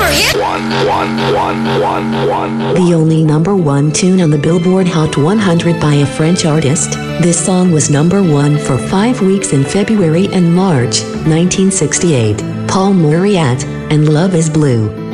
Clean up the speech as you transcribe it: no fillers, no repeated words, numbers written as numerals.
The only number one tune on the Billboard Hot 100 by a French artist, this song was number one for 5 weeks in February and March 1968. Paul Moriat and Love is Blue.